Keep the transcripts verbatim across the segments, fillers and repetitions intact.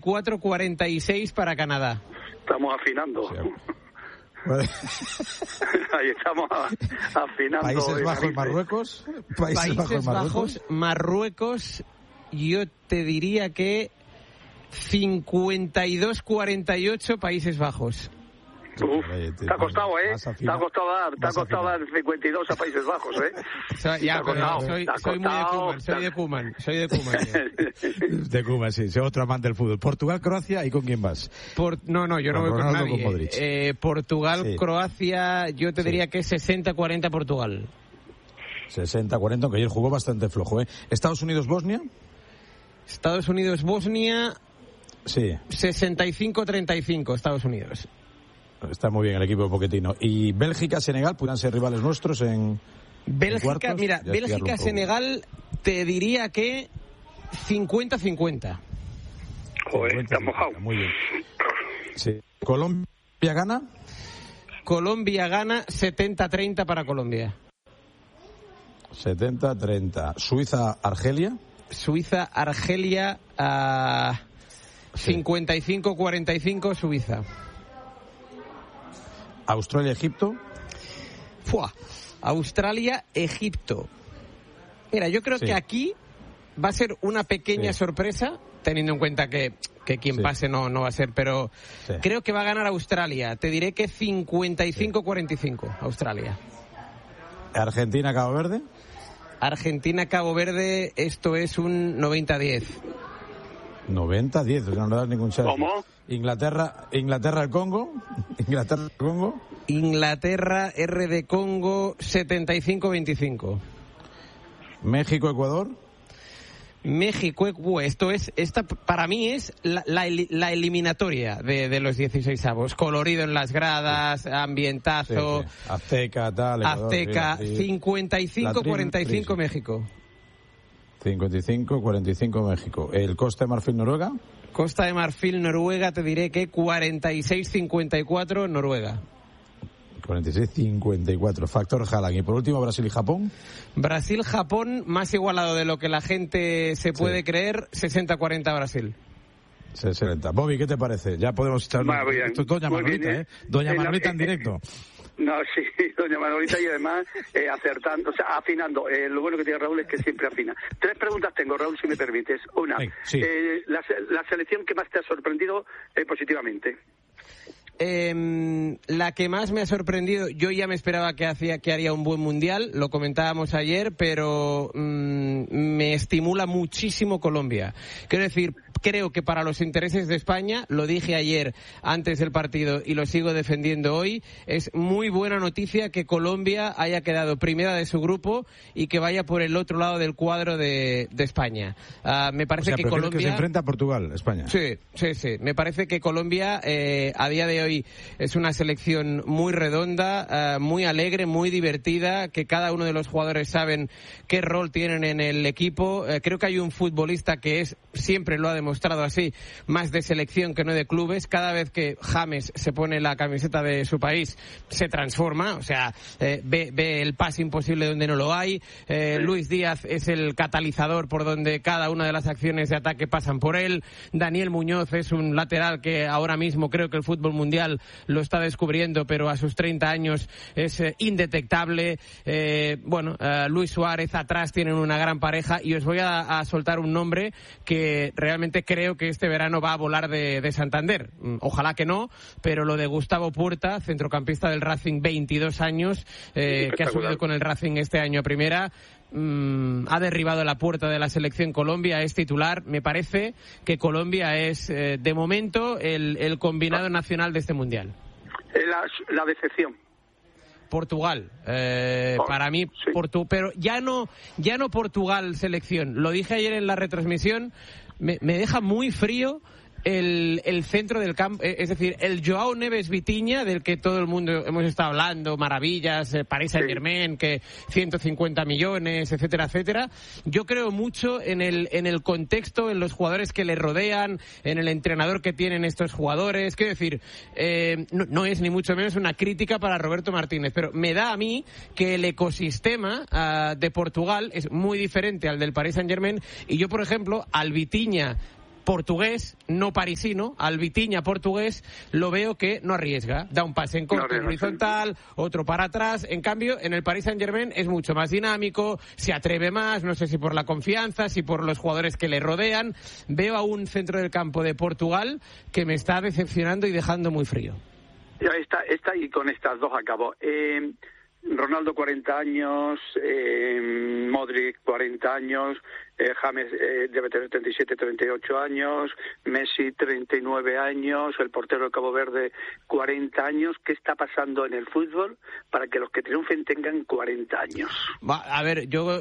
veinticuatro cuarenta y seis para Canadá. Estamos afinando. Sí. Ahí estamos afinando. Países Bajos, Marruecos. Países, Países Bajos, Marruecos. Marruecos, yo te diría que cincuenta y dos cuarenta y ocho Países Bajos. Uf, te ha costado, ¿eh? Te ha costado dar, te ha costado dar cincuenta y dos a Países Bajos, ¿eh? So, ya, pero soy, soy muy de Koeman, soy de Koeman, soy de Koeman. De Koeman, sí, soy otro amante del fútbol. Portugal, Croacia, ¿y con quién vas? Por, no, no, yo no voy con nadie. Con eh, Portugal, sí. Croacia, yo te diría sí. que sesenta cuarenta Portugal. sesenta cuarenta, aunque ayer jugó bastante flojo, ¿eh? Estados Unidos, Bosnia. Estados Unidos, Bosnia. Sí. sesenta y cinco treinta y cinco, Estados Unidos. Está muy bien el equipo de Pochettino. ¿Y Bélgica, Senegal podrán ser rivales nuestros en Bélgica? En mira, Bélgica, Senegal, te diría que cincuenta cincuenta. Joder, está mojado. Muy bien. Sí. ¿Colombia gana? Colombia gana setenta treinta para Colombia. setenta treinta. ¿Suiza, Argelia? Suiza, Argelia, uh, sí. cincuenta y cinco cuarenta y cinco, Suiza. Australia, Egipto. Fua. Australia, Egipto. Mira, yo creo sí. que aquí va a ser una pequeña sí. sorpresa, teniendo en cuenta que, que quien sí. pase no, no va a ser, pero sí. creo que va a ganar Australia. Te diré que cincuenta y cinco cuarenta y cinco, Australia. Argentina, Cabo Verde. Argentina, Cabo Verde, esto es un noventa diez. noventa diez, no le das ningún chance. ¿Cómo? Inglaterra, Inglaterra, el Congo. Inglaterra, el Congo. Inglaterra, R de Congo, setenta y cinco veinticinco. México, Ecuador. México, Ecuador. Esto es, esta para mí es la, la, la eliminatoria de, de los dieciseisavos. Colorido en las gradas, ambientazo. Sí, sí. Azteca, tal. Ecuador, Azteca, sí, sí. cincuenta y cinco cuarenta y cinco sí. México. cincuenta y cinco cuarenta y cinco México. ¿El Costa de Marfil, Noruega? Costa de Marfil, Noruega, te diré que cuarenta y seis cincuenta y cuatro Noruega. cuarenta y seis cincuenta y cuatro. Factor Haaland. Y por último, Brasil y Japón. Brasil-Japón, más igualado de lo que la gente se puede sí. creer, sesenta cuarenta Brasil. sesenta. Bobby, ¿qué te parece? Ya podemos echar... Esto es Doña Manolita, ¿eh? Doña Manolita en directo. No, sí, doña Manolita, y además eh, acertando, o sea, afinando. Eh, lo bueno que tiene Raúl es que siempre afina. Tres preguntas tengo, Raúl, si me permites. Una, sí, sí. Eh, la, la selección que más te ha sorprendido eh, positivamente. Eh, la que más me ha sorprendido, yo ya me esperaba que hacía que haría un buen mundial, lo comentábamos ayer, pero mmm, me estimula muchísimo Colombia. Quiero decir, creo que para los intereses de España, lo dije ayer antes del partido y lo sigo defendiendo hoy, es muy buena noticia que Colombia haya quedado primera de su grupo y que vaya por el otro lado del cuadro de, de España. Uh, me parece o sea, que Colombia... que se enfrenta a Portugal, España. Sí, sí, sí. Me parece que Colombia eh, a día de hoy es una selección muy redonda, uh, muy alegre, muy divertida, que cada uno de los jugadores saben qué rol tienen en el equipo. Uh, creo que hay un futbolista que es, siempre lo ha demostrado así, más de selección que no de clubes. Cada vez que James se pone la camiseta de su país, se transforma, o sea, eh, ve, ve el pase imposible donde no lo hay. Eh, Luis Díaz es el catalizador por donde cada una de las acciones de ataque pasan por él. Daniel Muñoz es un lateral que ahora mismo creo que el fútbol mundial lo está descubriendo, pero a sus treinta años es eh, indetectable. Eh, bueno, eh, Luis Suárez atrás tienen una gran pareja y os voy a, a soltar un nombre que realmente creo que este verano va a volar de, de Santander. Ojalá que no, pero lo de Gustavo Puerta, centrocampista del Racing, veintidós años, eh, que ha subido con el Racing este año a primera. Mm, ha derribado la puerta de la selección Colombia, es titular. Me parece que Colombia es eh, de momento el, el combinado nacional de este mundial. La, la decepción. Portugal, eh, oh, para mí, sí. Portu pero ya no, ya no Portugal selección. Lo dije ayer en la retransmisión, me, me deja muy frío el, el centro del campo, es decir, el Joao Neves Vitinha, del que todo el mundo hemos estado hablando, maravillas, eh, Paris Saint-Germain, sí. que ciento cincuenta millones, etcétera, etcétera. Yo creo mucho en el, en el contexto, en los jugadores que le rodean, en el entrenador que tienen estos jugadores. Quiero decir, eh, no, no es ni mucho menos una crítica para Roberto Martínez, pero me da a mí que el ecosistema uh, de Portugal es muy diferente al del Paris Saint-Germain, y yo, por ejemplo, al Vitinha portugués, no parisino, al Vitinha portugués, lo veo que no arriesga. Da un pase en corto, en horizontal, otro para atrás. En cambio, en el Paris Saint-Germain es mucho más dinámico, se atreve más, no sé si por la confianza, si por los jugadores que le rodean. Veo a un centro del campo de Portugal que me está decepcionando y dejando muy frío. Ya está, está y con estas dos acabo. Eh, Ronaldo cuarenta años, eh, Modric cuarenta años, eh, James eh, debe tener treinta y siete, treinta y ocho años, Messi treinta y nueve años, el portero de Cabo Verde cuarenta años. ¿Qué está pasando en el fútbol para que los que triunfen tengan cuarenta años? Va, a ver, yo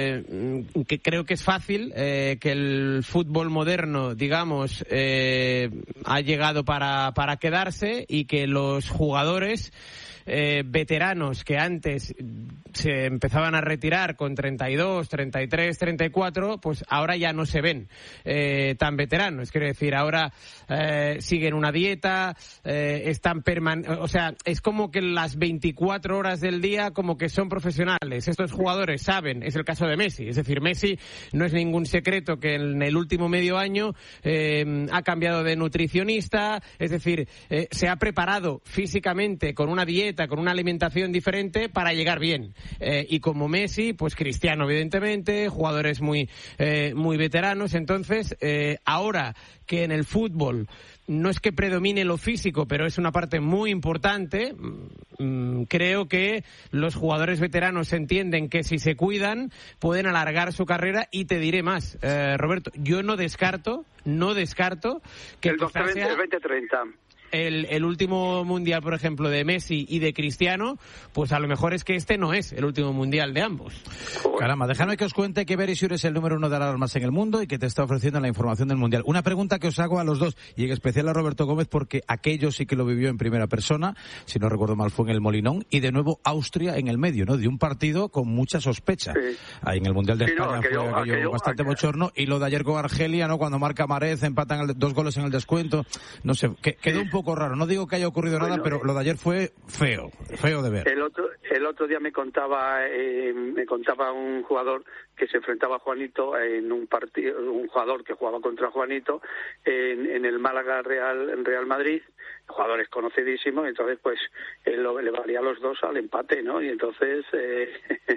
eh, que creo que es fácil eh, que el fútbol moderno, digamos, eh, ha llegado para, para quedarse y que los jugadores Eh, veteranos que antes se empezaban a retirar con treinta y dos, treinta y tres, treinta y cuatro, pues ahora ya no se ven eh, tan veteranos. Quiero decir, ahora eh, siguen una dieta, eh, están perman... o sea, es como que las veinticuatro horas del día como que son profesionales. Estos jugadores saben, es el caso de Messi. Es decir, Messi no es ningún secreto que en el último medio año eh, ha cambiado de nutricionista, es decir, eh, se ha preparado físicamente con una dieta, con una alimentación diferente para llegar bien. Eh, y como Messi, pues Cristiano, evidentemente, jugadores muy, eh, muy veteranos. Entonces, eh, ahora que en el fútbol no es que predomine lo físico, pero es una parte muy importante, mmm, creo que los jugadores veteranos entienden que si se cuidan pueden alargar su carrera. Y te diré más, eh, Roberto, yo no descarto, no descarto que el veinte treinta El, el último mundial, por ejemplo, de Messi y de Cristiano, pues a lo mejor es que este no es el último mundial de ambos. Caramba, déjame que os cuente que Verisure es el número uno de alarmas en el mundo y que te está ofreciendo la información del mundial. Una pregunta que os hago a los dos, y en especial a Roberto Gómez, porque aquello sí que lo vivió en primera persona, si no recuerdo mal fue en el Molinón, y de nuevo Austria en el medio, ¿no? De un partido con mucha sospecha. Sí. Ahí en el mundial de sí, España no, aquello, fue aquello, aquello bastante aquello. bochorno, y lo de ayer con Argelia, ¿no? Cuando marca Marez, empatan el, dos goles en el descuento, no sé, que, quedó un poco raro. No digo que haya ocurrido bueno, nada, pero lo de ayer fue feo, feo de ver. El otro, el otro día me contaba, eh, me contaba un jugador que se enfrentaba a Juanito en un partido, un jugador que jugaba contra Juanito en, en el Málaga Real, en Real Madrid, jugadores conocidísimos, entonces pues él lo, le valía a los dos al empate, ¿no? Y entonces eh,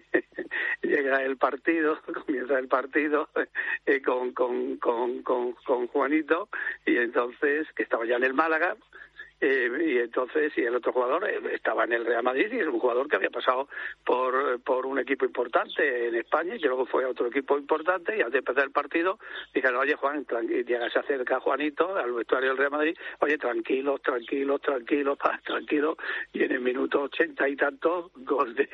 llega el partido, comienza el partido eh, con, con, con, con, con Juanito, y entonces, que estaba ya en el Málaga, Eh, y entonces, y el otro jugador eh, estaba en el Real Madrid, y es un jugador que había pasado por por un equipo importante en España, y que luego fue a otro equipo importante, y antes de empezar el partido dijeron: oye, Juan, llega, se acerca a Juanito al vestuario del Real Madrid: oye, tranquilos, tranquilos, tranquilos, tranquilos, y en el minuto ochenta y tanto, gol de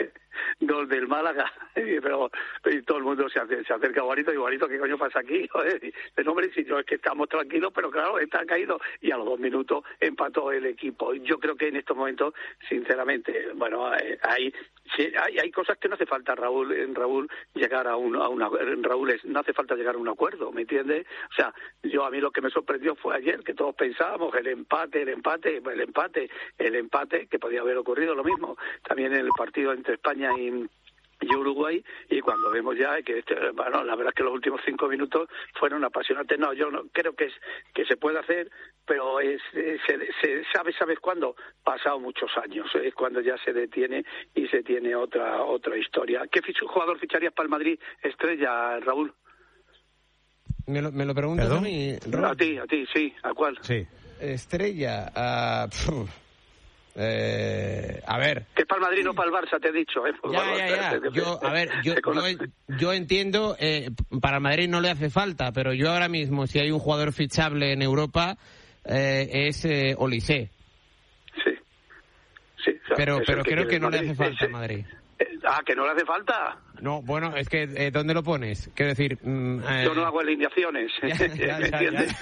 gol del Málaga. Y, pero y todo el mundo se, acerca, se acerca a Juanito, y Juanito, ¿qué coño pasa aquí? Joder, el hombre, si no, es que estamos tranquilos, pero claro, está caído, y a los dos minutos empató el equipo. Yo creo que en estos momentos, sinceramente, bueno, hay hay, hay cosas que no hace falta, Raúl, en Raúl llegar a un a una en Raúl es, no hace falta llegar a un acuerdo, ¿me entiendes? O sea, yo a mí lo que me sorprendió fue ayer que todos pensábamos el empate, el empate, el empate, el empate, que podía haber ocurrido lo mismo también en el partido entre España y y Uruguay, y cuando vemos ya que este, bueno, la verdad es que los últimos cinco minutos fueron apasionantes. No, yo no creo que es que se puede hacer, pero es, es se, se sabe sabes cuándo, pasado muchos años, es cuando ya se detiene y se tiene otra otra historia. ¿Qué jugador ficharías para el Madrid estrella, Raúl? Me lo, me lo preguntas ¿Perdón? a mí, Raúl. A ti, a ti, sí, ¿a cuál? Sí. Estrella, uh, Eh, a ver, que es para el Madrid, no para el Barça, te he dicho, ¿eh? Ya, ya, ya. Yo, a ver, yo, yo, yo entiendo, eh, para el Madrid no le hace falta, pero yo ahora mismo, si hay un jugador fichable en Europa, eh, es eh, Olise. Sí, sí. O sea, pero pero que creo que no Madrid, le hace falta ese, al Madrid. Ah, que no le hace falta. No, bueno, es que eh, ¿dónde lo pones? Quiero decir, mm, eh... yo no hago alineaciones. Ya, ya, ya,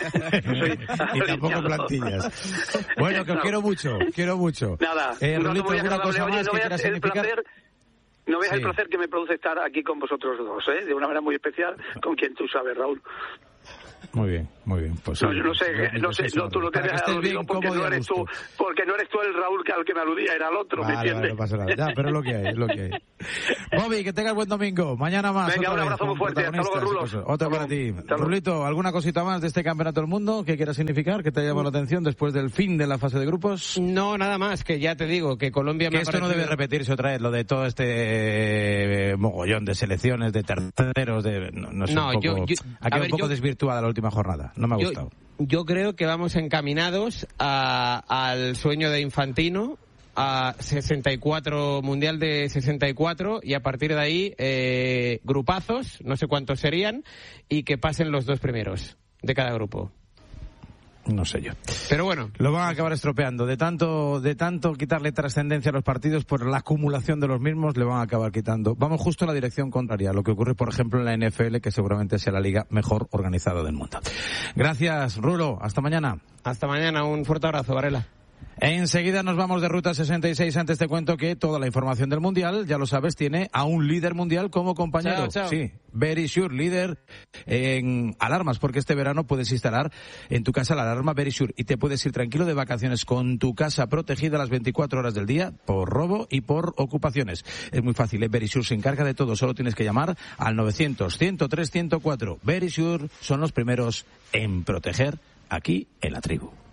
ya. Y tampoco plantillas. Bueno, que os no. quiero mucho, quiero mucho. Nada, eh, no, Rolito, no ¿alguna cosa oye, más no que quieras significar? Placer, no veas sí. el placer que me produce estar aquí con vosotros dos, ¿eh? De una manera muy especial, con quien tú sabes, Raúl. Muy bien, muy bien. Pues, no, yo no sé, no sé, no, tú no te dejas aludido porque no eres tú, porque no eres tú el Raúl que al que me aludía, era el otro, vale, ¿me entiendes? Vale, no pasa nada, ya, pero es lo que hay, es lo que hay. Bobby, que tengas buen domingo, mañana más. Venga, un abrazo muy fuerte, hasta luego, Rulos. Otro para ti. Rulito, ¿alguna cosita más de este Campeonato del Mundo que quiera significar, que te haya llamado la atención después del fin de la fase de grupos? No, nada más, que ya te digo, que Colombia... Que me esto parecido... no debe repetirse otra vez, lo de todo este eh, mogollón de selecciones, de terceros, de... No, no sé, no, un poco, yo, yo, ha quedado un poco yo, desvirtuada la última jornada, no me ha yo, gustado. Yo creo que vamos encaminados a, al sueño de Infantino, a sesenta y cuatro, Mundial de sesenta y cuatro, y a partir de ahí eh, grupazos, no sé cuántos serían, y que pasen los dos primeros de cada grupo. No sé yo. Pero bueno. Lo van a acabar estropeando. De tanto, de tanto quitarle trascendencia a los partidos por la acumulación de los mismos, le van a acabar quitando. Vamos justo en la dirección contraria a lo que ocurre, por ejemplo, en la N F L, que seguramente sea la liga mejor organizada del mundo. Gracias, Rulo. Hasta mañana. Hasta mañana. Un fuerte abrazo, Varela. Enseguida nos vamos de Ruta sesenta y seis. Antes te cuento que toda la información del Mundial, ya lo sabes, tiene a un líder mundial como compañero. Chao, chao. Sí, Verisure, líder en alarmas, porque este verano puedes instalar en tu casa la alarma Verisure y te puedes ir tranquilo de vacaciones con tu casa protegida las veinticuatro horas del día por robo y por ocupaciones. Es muy fácil, ¿eh? Verisure se encarga de todo, solo tienes que llamar al novecientos, ciento tres, ciento cuatro. Verisure son los primeros en proteger aquí en la tribu.